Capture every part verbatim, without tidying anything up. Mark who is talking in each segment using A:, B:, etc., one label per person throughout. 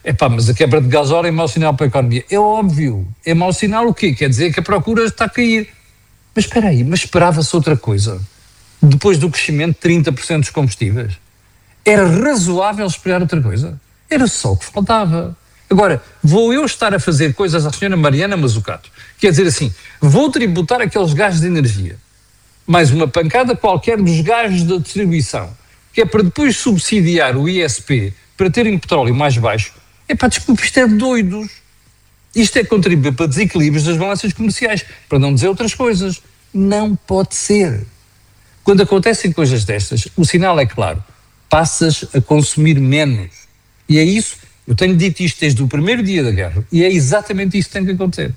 A: Epá, mas a quebra de gasóleo é mau sinal para a economia. É óbvio. É mau sinal o quê? Quer dizer que a procura está a cair. Mas espera aí, mas esperava-se outra coisa? Depois do crescimento de trinta por cento dos combustíveis? Era razoável esperar outra coisa? Era só o que faltava. Agora, vou eu estar a fazer coisas à senhora Mariana Mazzucato. Quer dizer assim, vou tributar aqueles gajos de energia. Mais uma pancada qualquer dos gajos da distribuição. Que é para depois subsidiar o I S P para terem petróleo mais baixo. Epá, desculpe, isto é de doidos. Isto é contribuir para desequilíbrios das balanças comerciais. Para não dizer outras coisas. Não pode ser. Quando acontecem coisas destas, o sinal é claro. Passas a consumir menos. E é isso, eu tenho dito isto desde o primeiro dia da guerra, e é exatamente isso que tem que acontecer.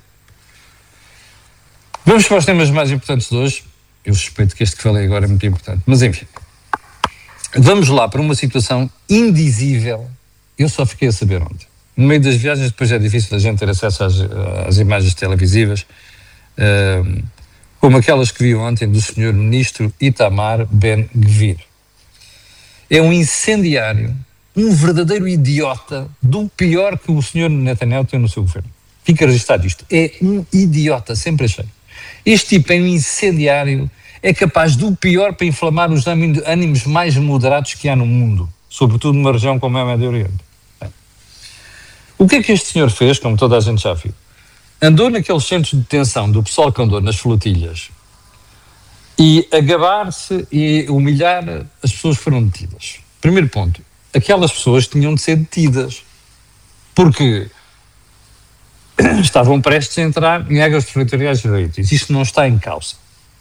A: Vamos para os temas mais importantes de hoje. Eu suspeito que este que falei agora é muito importante, mas enfim. Vamos lá para uma situação indizível. Eu só fiquei a saber ontem. No meio das viagens, depois é difícil a gente ter acesso às, às imagens televisivas, uh, como aquelas que vi ontem do senhor ministro Itamar Ben-Gvir. É um incendiário, um verdadeiro idiota, do pior que o senhor Netanyahu tem no seu governo. Fica registado isto. É um idiota, sempre achei. Este tipo é um incendiário, é capaz do pior para inflamar os ânimos mais moderados que há no mundo, sobretudo numa região como é o Médio Oriente. Bem, o que é que este senhor fez, como toda a gente já viu? Andou naqueles centros de detenção do pessoal que andou nas flotilhas e a gabar-se e humilhar as pessoas que foram detidas. Primeiro ponto, aquelas pessoas tinham de ser detidas, porque estavam prestes a entrar em águas territoriais israelitas. Isto não está em causa.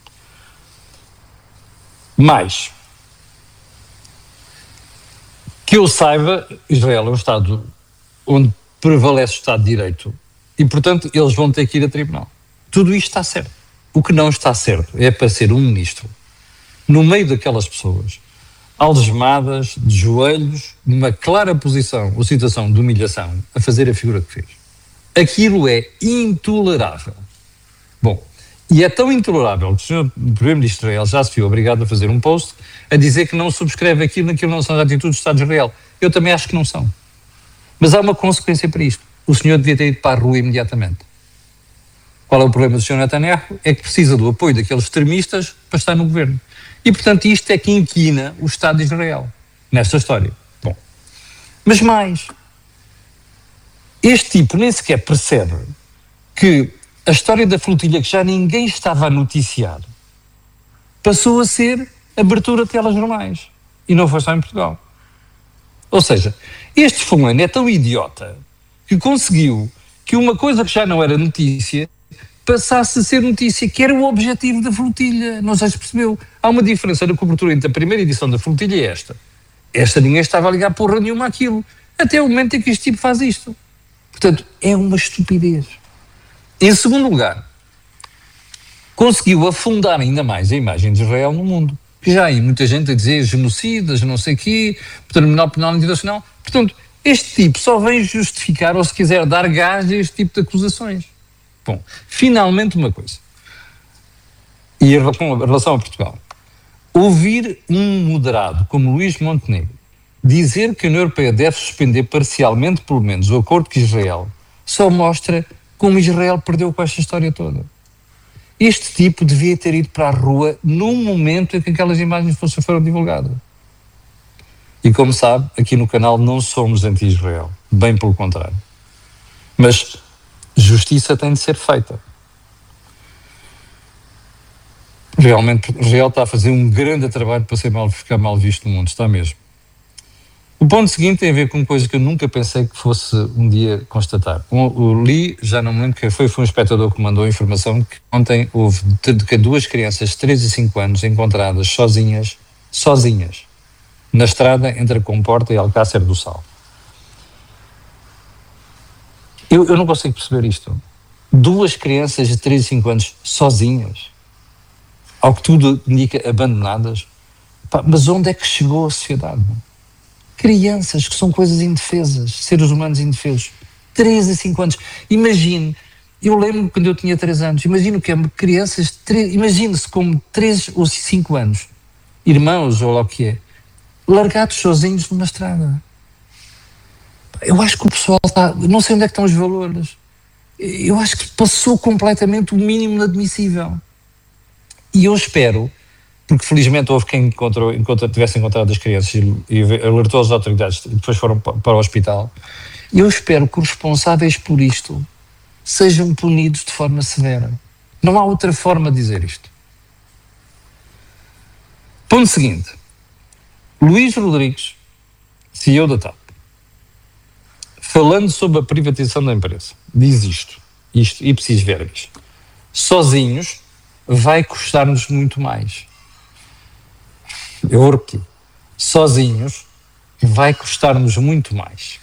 A: Mas, que eu saiba, Israel é um Estado onde prevalece o Estado de Direito e, portanto, eles vão ter que ir a tribunal. Tudo isto está certo. O que não está certo é para ser um ministro, no meio daquelas pessoas, algemadas, de joelhos, numa clara posição ou situação de humilhação, a fazer a figura que fez. Aquilo é intolerável. Bom, e é tão intolerável que o senhor Primeiro-Ministro de Israel já se viu obrigado a fazer um post a dizer que não subscreve aquilo, naquilo não são as atitudes do Estado de Israel. Eu também acho que não são. Mas há uma consequência para isto. O senhor devia ter ido para a rua imediatamente. Qual é o problema do senhor Netanyahu? É que precisa do apoio daqueles extremistas para estar no governo. E, portanto, isto é que inquina o Estado de Israel nesta história. Bom, mas mais, este tipo nem sequer percebe que a história da flotilha, que já ninguém estava a noticiar, passou a ser abertura de telejornais. E não foi só em Portugal. Ou seja, este fulano é tão idiota que conseguiu que uma coisa que já não era notícia passasse a ser notícia, que era o objetivo da flotilha. Não sei se percebeu. Há uma diferença na cobertura entre a primeira edição da flotilha e esta. Esta ninguém estava a ligar porra nenhuma àquilo. Até o momento em que este tipo faz isto. Portanto, é uma estupidez. Em segundo lugar, conseguiu afundar ainda mais a imagem de Israel no mundo. Que já há aí muita gente a dizer genocidas, não sei o quê, Tribunal Penal Internacional. Portanto, este tipo só vem justificar, ou se quiser dar gás a este tipo de acusações. Bom, finalmente uma coisa. E em relação a Portugal. Ouvir um moderado como Luís Montenegro dizer que a União Europeia deve suspender parcialmente, pelo menos, o acordo com Israel, só mostra como Israel perdeu com esta história toda. Este tipo devia ter ido para a rua num momento em que aquelas imagens foram divulgadas. E como sabe, aqui no canal não somos anti-Israel, bem pelo contrário. Mas justiça tem de ser feita. Realmente, Israel está a fazer um grande trabalho para ser mal, ficar mal visto no mundo, está mesmo. O ponto seguinte tem a ver com coisa que eu nunca pensei que fosse um dia constatar. O, o li, já não me lembro quem foi, foi um espectador que mandou a informação que ontem houve de que duas crianças de três e cinco anos encontradas sozinhas, sozinhas, na estrada entre a Comporta e Alcácer do Sal. Eu, eu não consigo perceber isto. Duas crianças de três e cinco anos sozinhas, ao que tudo indica abandonadas. Pá, mas onde é que chegou a sociedade? Crianças que são coisas indefesas, seres humanos indefesos, três e cinco anos. Imagine, eu lembro quando eu tinha três anos, imagino o que é crianças, de três, imagine-se como três ou cinco anos, irmãos ou lá o que é, largados sozinhos numa estrada. Eu acho que o pessoal está... Não sei onde é que estão os valores. Eu acho que passou completamente o mínimo inadmissível. E eu espero, porque felizmente houve quem encontrou, encontrou, tivesse encontrado as crianças e, e alertou as autoridades e depois foram para o hospital. Eu espero que os responsáveis por isto sejam punidos de forma severa. Não há outra forma de dizer isto. Ponto seguinte. Luís Rodrigues, C E O da TAP, falando sobre a privatização da empresa, diz isto, isto ipsis verbis. Sozinhos vai custar-nos muito mais. Eu repetir. Sozinhos vai custar-nos muito mais.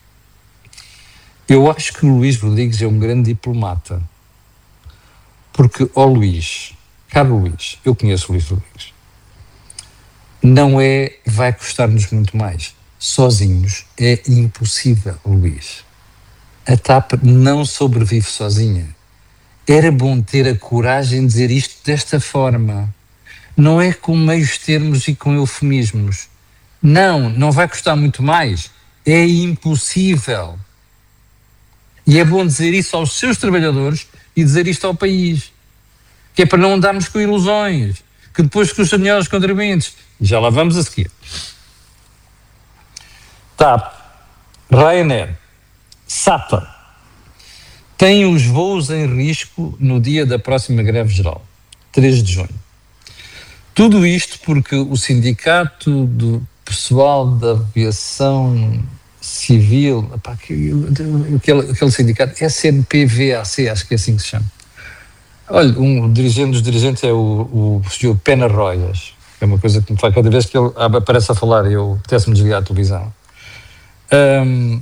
A: Eu acho que o Luís Rodrigues é um grande diplomata. Porque, ó Luís, caro Luís, eu conheço o Luís Rodrigues, não é, vai custar-nos muito mais. Sozinhos é impossível, Luís. A TAP não sobrevive sozinha. Era bom ter a coragem de dizer isto desta forma. Não é com meios termos e com eufemismos. Não, não vai custar muito mais. É impossível. E é bom dizer isso aos seus trabalhadores e dizer isto ao país. Que é para não andarmos com ilusões. Que depois custam dinheiro aos contribuintes. E já lá vamos a seguir. TAP, Ryanair, SATA têm os voos em risco no dia da próxima greve geral, três de junho. Tudo isto porque o sindicato do pessoal da aviação civil, opá, aquele, aquele sindicato, S N P V A C, acho que é assim que se chama. Olha, um dirigente dos dirigentes é o, o senhor Pena Royas, que é uma coisa que me faz, cada vez que ele aparece a falar, eu apetece-me desligar a televisão. Um,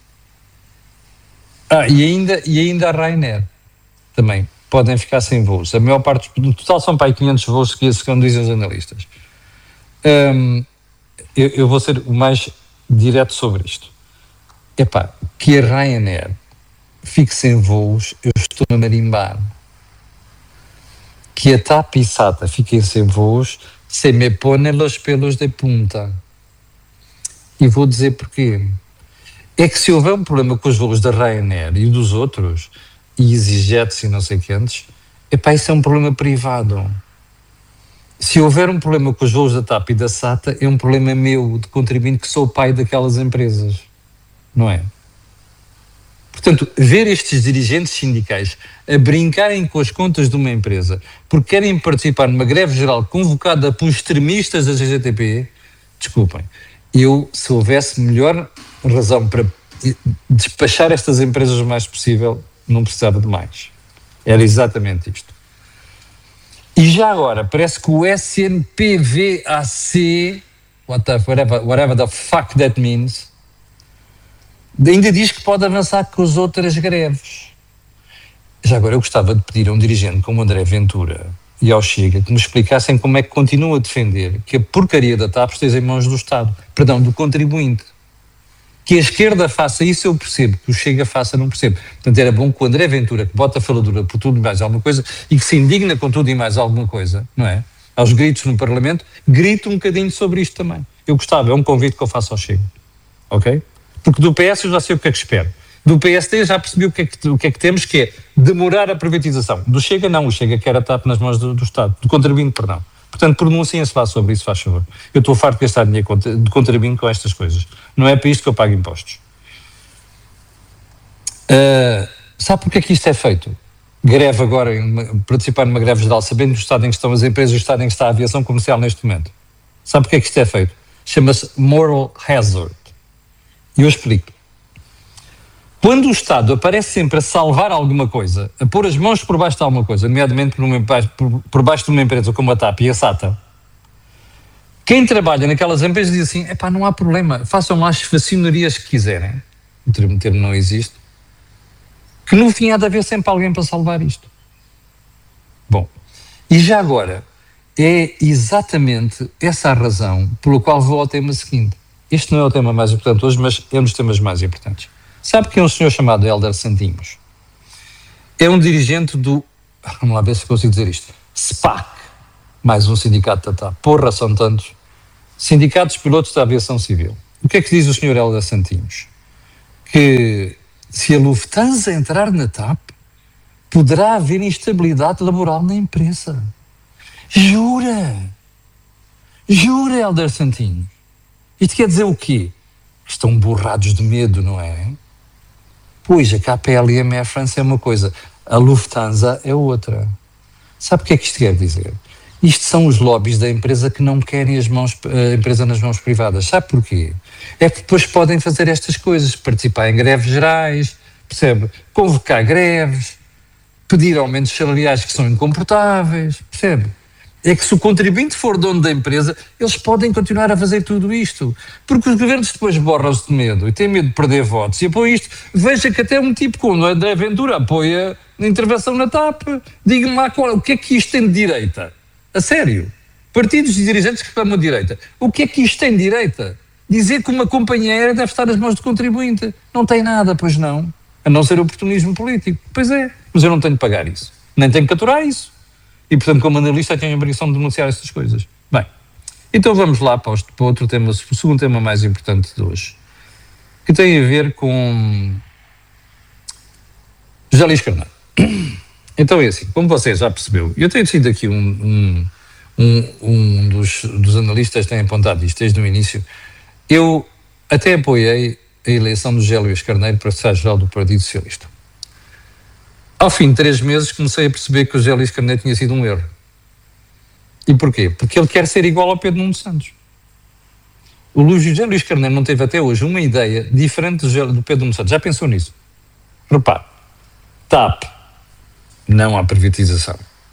A: ah, e ainda, e ainda a Ryanair também podem ficar sem voos. A maior parte, no total são para aí quinhentos voos que segundo dizem os analistas. Um, eu, eu vou ser o mais direto sobre isto. Epá, que a Ryanair fique sem voos, eu estou a marimbar. Que a TAP e SATA fiquem sem voos, se me pone los pelos de punta. E vou dizer porquê. É que se houver um problema com os voos da Ryanair e dos outros, e EasyJet e não sei quantos, epá, isso é um problema privado. Se houver um problema com os voos da TAP e da SATA, é um problema meu, de contribuinte, que sou o pai daquelas empresas. Não é? Portanto, ver estes dirigentes sindicais a brincarem com as contas de uma empresa porque querem participar numa greve geral convocada por extremistas da G G T P, desculpem, eu, se houvesse melhor razão para despachar estas empresas o mais possível, não precisava de mais. Era exatamente isto. E já agora, parece que o S N P V A C, what the, whatever, whatever the fuck that means, ainda diz que pode avançar com as outras greves. Já agora, eu gostava de pedir a um dirigente como André Ventura e ao Chega que me explicassem como é que continua a defender que a porcaria da TAP esteja em mãos do Estado, perdão, do contribuinte. Que a esquerda faça isso, eu percebo, que o Chega faça, não percebo. Portanto, era bom que o André Ventura, que bota a faladura por tudo e mais alguma coisa e que se indigna com tudo e mais alguma coisa, não é? Aos gritos no Parlamento, grite um bocadinho sobre isto também. Eu gostava, é um convite que eu faço ao Chega. Ok? Porque do P S eu já sei o que é que espero. Do P S D já percebi o que é que, o que, é que temos, que é demorar a privatização. Do Chega não, o Chega quer a TAP nas mãos do, do Estado, do contribuinte, perdão. Portanto, pronunciem-se lá sobre isso, faz favor. Eu estou farto de gastar dinheiro de contribuinte com estas coisas. Não é para isto que eu pago impostos. Uh, sabe porque é que isto é feito? Greve agora, participar numa greve geral, sabendo do estado em que estão as empresas e o estado em que está a aviação comercial neste momento. Sabe porque é que isto é feito? Chama-se moral hazard. E eu explico. Quando o Estado aparece sempre a salvar alguma coisa, a pôr as mãos por baixo de alguma coisa, nomeadamente por, uma, por, por baixo de uma empresa como a TAP e a SATA, quem trabalha naquelas empresas diz assim, epá, não há problema, façam lá as facinorias que quiserem, o termo, termo não existe, que no fim há de haver sempre alguém para salvar isto. Bom, e já agora, é exatamente essa a razão pela qual vou ao tema seguinte. Este não é o tema mais importante hoje, mas é um dos temas mais importantes. Sabe que é um senhor chamado Hélder Santinhos? É um dirigente do, vamos lá ver se consigo dizer isto, SPAC, mais um sindicato da TAP. Porra, são tantos. Sindicatos Pilotos da Aviação Civil. O que é que diz o senhor Hélder Santinhos? que se a Lufthansa entrar na T A P, poderá haver instabilidade laboral na empresa. Jura? Jura, Helder Santinho? Isto quer dizer o quê? Estão borrados de medo, não é? Pois, a K P L M Air France é uma coisa, a Lufthansa é outra. Sabe o que é que isto quer dizer? Isto são os lobbies da empresa que não querem as mãos, a empresa nas mãos privadas. Sabe porquê? É que depois podem fazer estas coisas, participar em greves gerais, percebe? Convocar greves, pedir aumentos salariais que são incomportáveis, percebe? É que se o contribuinte for dono da empresa, eles podem continuar a fazer tudo isto. Porque os governos depois borram-se de medo e têm medo de perder votos e apoiam isto. Veja que até um tipo como o André Ventura apoia a intervenção na T A P. Diga-me lá qual, o que é que isto tem de direita? A sério? Partidos e dirigentes que reclamam de direita. O que é que isto tem de direita? Dizer que uma companhia aérea deve estar nas mãos do contribuinte. Não tem nada, pois não. A não ser oportunismo político. Pois é, mas eu não tenho de pagar isso. Nem tenho que aturar isso. E, portanto, como analista, tenho a obrigação de denunciar essas coisas. Bem, então vamos lá para, os, para outro tema, o segundo tema mais importante de hoje, que tem a ver com José Luís Carneiro. Então é assim, como você já percebeu, eu tenho sido aqui um, um, um, um dos, dos analistas que têm apontado isto desde o início. Eu até apoiei a eleição do José Luís Carneiro para secretário-geral do Partido Socialista. Ao fim de três meses comecei a perceber que o José Luís Carneiro tinha sido um erro. E porquê? Porque ele quer ser igual ao Pedro Nuno Santos. O José Luís Carneiro não teve até hoje uma ideia diferente do Pedro Nuno Santos. Já pensou nisso? Repare, T A P, não há privatização.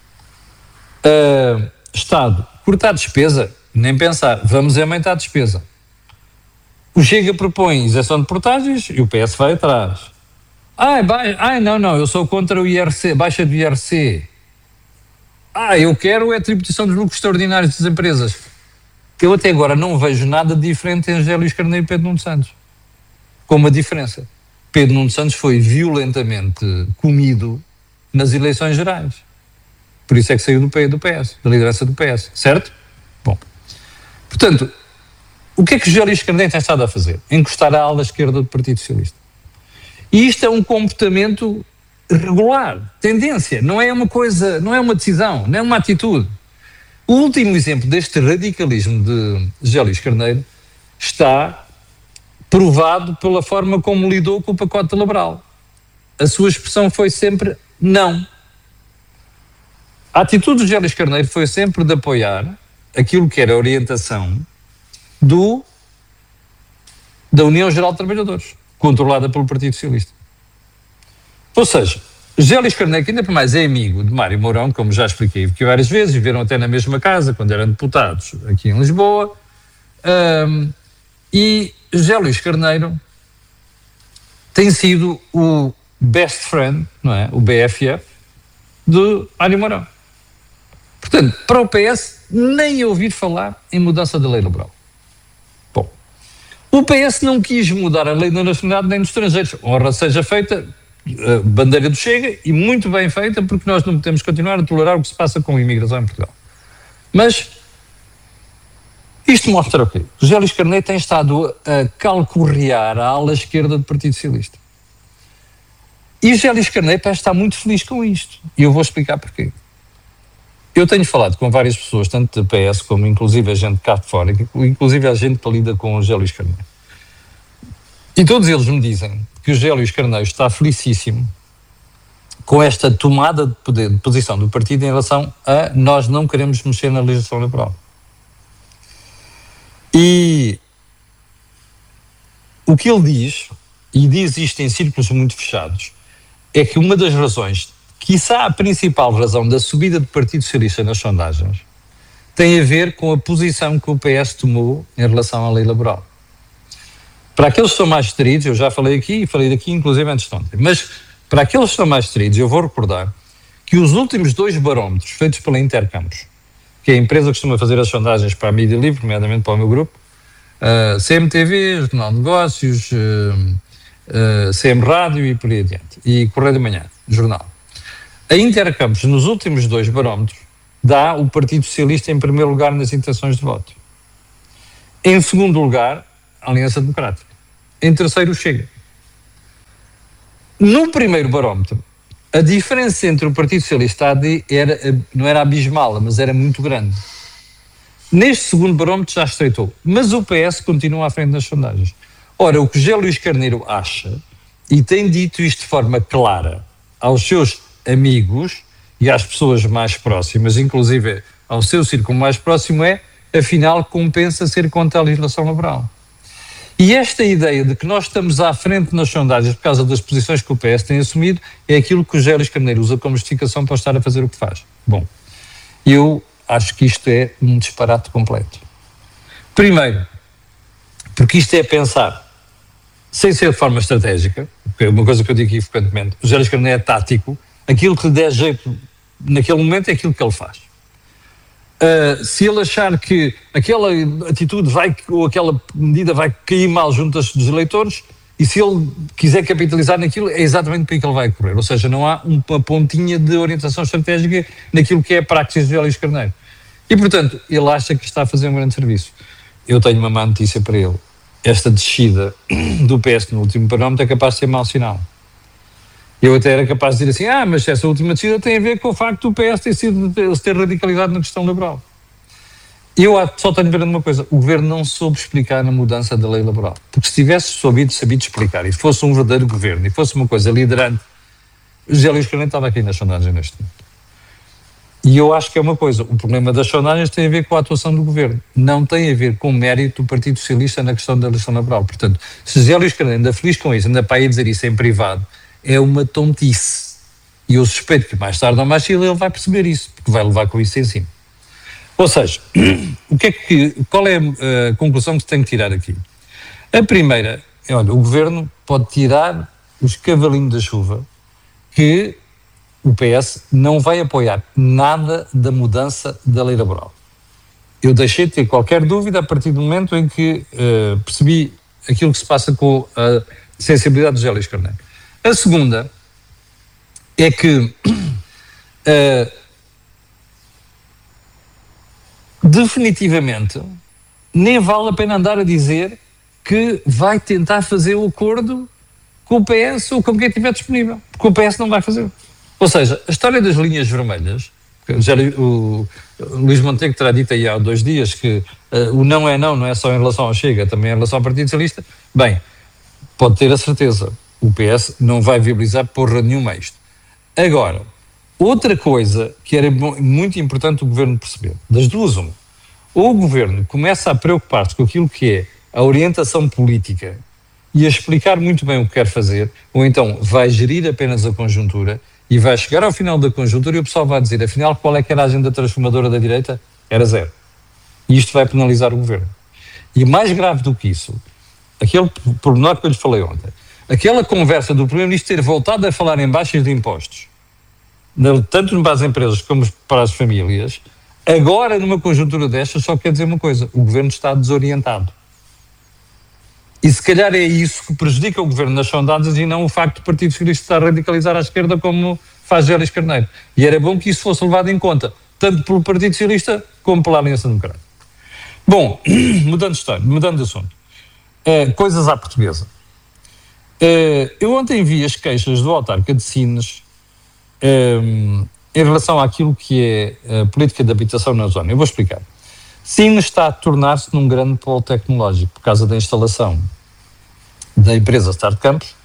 A: Uh, Estado, cortar despesa, nem pensar, vamos aumentar a despesa. O Chega propõe isenção de portagens e o P S vai atrás. Ai, ba... Ai, não, não, eu sou contra o I R C, baixa do I R C. Ah, eu quero é a tributação dos lucros extraordinários das empresas. Eu até agora não vejo nada diferente em José Luís Carneiro e Pedro Nuno Santos. Com uma diferença. Pedro Nuno Santos foi violentamente comido nas eleições gerais. Por isso é que saiu do P S, da liderança do P S, certo? Bom, portanto, o que é que José Luís Carneiro tem estado a fazer? Encostar a ala esquerda do Partido Socialista. E isto é um comportamento regular, tendência, não é uma coisa, não é uma decisão, não é uma atitude. O último exemplo deste radicalismo de José Luís Carneiro está provado pela forma como lidou com o pacote laboral. A sua expressão foi sempre não. A atitude de José Luís Carneiro foi sempre de apoiar aquilo que era a orientação do, da União Geral de Trabalhadores, controlada pelo Partido Socialista. Ou seja, José Luís Carneiro, que ainda por mais é amigo de Mário Mourão, como já expliquei aqui várias vezes, viveram até na mesma casa quando eram deputados aqui em Lisboa, um, e José Luís Carneiro tem sido o best friend, não é? O B F F de Mário Mourão. Portanto, para o P S, nem ouvir falar em mudança da lei laboral. Bom, o P S não quis mudar a lei da nacionalidade nem dos estrangeiros. Honra seja feita, a bandeira do Chega, e muito bem feita, porque nós não podemos continuar a tolerar o que se passa com a imigração em Portugal. Mas isto mostra o quê? José Luís Carneiro tem estado a calcorrear a ala esquerda do Partido Socialista. E José Luís Carneiro parece estar muito feliz com isto. E eu vou explicar porquê. Eu tenho falado com várias pessoas, tanto da P S como inclusive a gente cá de fora, inclusive a gente que lida com o José Luís Carneiro. E todos eles me dizem que o José Luís Carneiro está felicíssimo com esta tomada de poder, de posição do partido em relação a nós não queremos mexer na legislação laboral. E o que ele diz, e diz isto em círculos muito fechados, é que uma das razões, quiçá a principal razão da subida do Partido Socialista nas sondagens, tem a ver com a posição que o P S tomou em relação à lei laboral. Para aqueles que são mais distraídos, eu já falei aqui e falei daqui inclusive antes de ontem, mas para aqueles que são mais distraídos, eu vou recordar que os últimos dois barómetros feitos pela Intercampos, que é a empresa que costuma fazer as sondagens para a mídia livre, nomeadamente para o meu grupo, uh, C M T V, Jornal de Negócios, uh, uh, C M Rádio e por aí adiante, e Correio da Manhã, jornal. A Intercampos, nos últimos dois barómetros, dá o Partido Socialista em primeiro lugar nas intenções de voto. Em segundo lugar, a Aliança Democrática. Em terceiro, o Chega. No primeiro barómetro, a diferença entre o Partido Socialista e a A D era, não era abismal, mas era muito grande. Neste segundo barómetro já estreitou, mas o P S continua à frente nas sondagens. Ora, o que José Luís Carneiro acha, e tem dito isto de forma clara aos seus amigos e às pessoas mais próximas, inclusive ao seu círculo mais próximo, é, afinal, compensa ser contra a legislação laboral. E esta ideia de que nós estamos à frente nas sondagens por causa das posições que o P S tem assumido é aquilo que o José Luís Carneiro usa como justificação para estar a fazer o que faz. Bom, eu acho que isto é um disparate completo. Primeiro, porque isto é pensar, sem ser de forma estratégica, porque é uma coisa que eu digo aqui frequentemente, o José Luís Carneiro é tático, aquilo que lhe der jeito naquele momento é aquilo que ele faz. Uh, se ele achar que aquela atitude vai, ou aquela medida vai cair mal junto dos eleitores, e se ele quiser capitalizar naquilo, é exatamente para aí que ele vai correr. Ou seja, não há uma pontinha de orientação estratégica naquilo que é a praxis de José Luís Carneiro. E, portanto, ele acha que está a fazer um grande serviço. Eu tenho uma má notícia para ele. Esta descida do P S no último barómetro é capaz de ser mau sinal. Eu até era capaz de dizer assim, ah, mas essa última descida tem a ver com o facto do P S ter, sido, ter radicalizado na questão laboral. Eu só tenho a ver uma coisa, o Governo não soube explicar a mudança da lei laboral. Porque se tivesse soubido, sabido explicar, e fosse um verdadeiro Governo, e fosse uma coisa liderante, José Luís Carneiro estava aqui nas sondagens neste momento. E eu acho que é uma coisa, o problema das sondagens tem a ver com a atuação do Governo, não tem a ver com o mérito do Partido Socialista na questão da eleição laboral. Portanto, se José Luís Carneiro anda feliz com isso, anda para aí dizer isso em privado, é uma tontice. E eu suspeito que mais tarde ou mais cedo ele vai perceber isso, porque vai levar com isso em cima. Ou seja, o que é que, qual é a conclusão que se tem que tirar aqui? A primeira é, olha, o Governo pode tirar os cavalinhos da chuva que o P S não vai apoiar nada da mudança da lei laboral. Eu deixei de ter qualquer dúvida a partir do momento em que uh, percebi aquilo que se passa com a sensibilidade de José Luís Carneiro. A segunda é que uh, definitivamente nem vale a pena andar a dizer que vai tentar fazer o acordo com o P S ou com quem estiver disponível, porque o P S não vai fazer. Ou seja, a história das linhas vermelhas, já, o, o Luís Montenegro terá dito aí há dois dias que uh, o não é não, não é só em relação ao Chega, também em relação ao Partido Socialista. Bem, pode ter a certeza, o P S não vai viabilizar porra nenhuma isto. Agora, outra coisa que era muito importante o Governo perceber, das duas uma, ou o Governo começa a preocupar-se com aquilo que é a orientação política e a explicar muito bem o que quer fazer, ou então vai gerir apenas a conjuntura e vai chegar ao final da conjuntura e o pessoal vai dizer, afinal, qual é que era a agenda transformadora da direita? Era zero. E isto vai penalizar o Governo. E mais grave do que isso, aquele pormenor que eu lhes falei ontem, aquela conversa do Primeiro-Ministro ter voltado a falar em baixas de impostos, tanto para as empresas como para as famílias, agora numa conjuntura destas só quer dizer uma coisa, o Governo está desorientado. E se calhar é isso que prejudica o Governo nas sondagens e não o facto do Partido Socialista estar a radicalizar à esquerda como faz José Luís Carneiro. E era bom que isso fosse levado em conta, tanto pelo Partido Socialista como pela Aliança Democrática. Bom, mudando de história, mudando de assunto. Uh, coisas à portuguesa. Uh, eu ontem vi as queixas do autarca de Sines um, em relação àquilo que é a política de habitação na zona. Eu vou explicar. Sines está a tornar-se num grande polo tecnológico por causa da instalação da empresa Start Campus,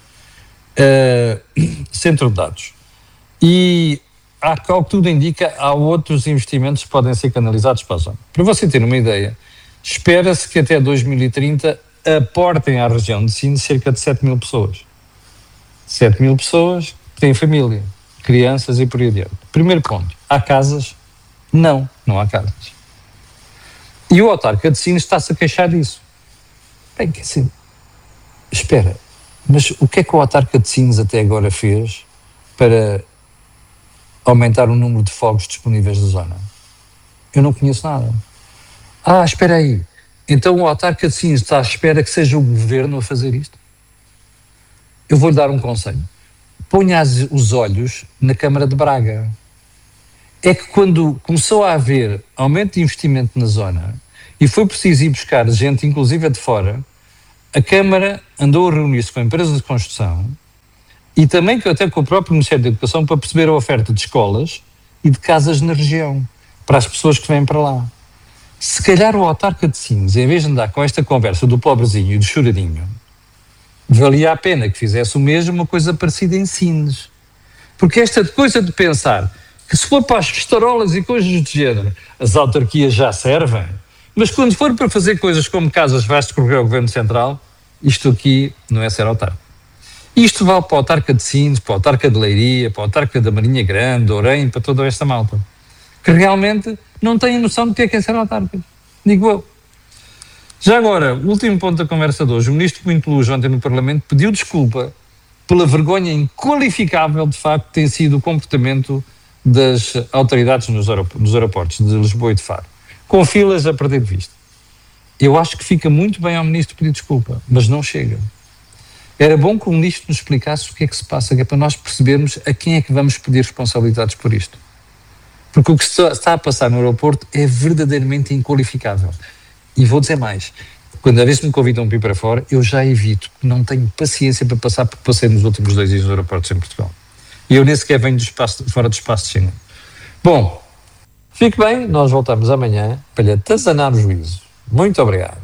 A: uh, centro de dados. E, ao que tudo indica, há outros investimentos que podem ser canalizados para a zona. Para você ter uma ideia, espera-se que até dois mil e trinta aportem à região de Sines cerca de sete mil pessoas. sete mil pessoas que têm família, crianças e por aí adiante. Primeiro ponto, há casas? Não, não há casas. E o autarca de Sines está-se a queixar disso. Bem, quer dizer, espera, mas o que é que o autarca de Sines até agora fez para aumentar o número de fogos disponíveis da zona? Eu não conheço nada. Ah, espera aí. Então o autarca de Sines está à espera que seja o Governo a fazer isto? Eu vou-lhe dar um conselho. Ponha os olhos na Câmara de Braga. É que quando começou a haver aumento de investimento na zona e foi preciso ir buscar gente, inclusive de fora, a Câmara andou a reunir-se com empresas de construção e também que até com o próprio Ministério da Educação, para perceber a oferta de escolas e de casas na região, para as pessoas que vêm para lá. Se calhar o autarca de Sines, em vez de andar com esta conversa do pobrezinho e do choradinho, valia a pena que fizesse o mesmo, uma coisa parecida em Sines. Porque esta coisa de pensar que se for para as restaurolas e coisas do género, as autarquias já servem, mas quando for para fazer coisas como casas vais recorrer ao Governo Central, isto aqui não é ser autarca. Isto vale para a autarca de Sines, para a autarca de Leiria, para a autarca da Marinha Grande, Orem, para toda esta malta, que realmente não têm noção do que é que é ser autarca. Digo eu. Já agora, o último ponto da conversa de hoje, o ministro Pinto Luz, ontem no Parlamento, pediu desculpa pela vergonha inqualificável, de facto, que tem sido o comportamento das autoridades nos, aeroportos, nos aeroportos de Lisboa e de Faro, com filas a perder de vista. Eu acho que fica muito bem ao ministro pedir desculpa, mas não chega. Era bom que o ministro nos explicasse o que é que se passa, que é para nós percebermos a quem é que vamos pedir responsabilidades por isto. Porque o que está a passar no aeroporto é verdadeiramente inqualificável. E vou dizer mais, quando a vez que me convidam para ir para fora, eu já evito, não tenho paciência para passar, porque passei nos últimos dois dias nos aeroportos em Portugal. E eu nem sequer venho do espaço, fora do espaço de Schengen. Bom, fique bem, nós voltamos amanhã para lhe atazanar o juízo. Muito obrigado.